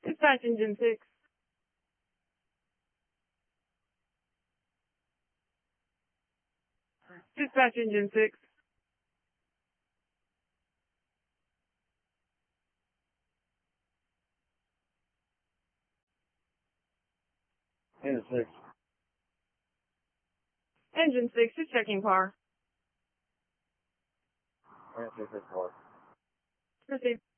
Dispatch engine 6. Dispatch engine 6. Engine 6. Engine 6 is checking car. Engine 6 car. Proceed.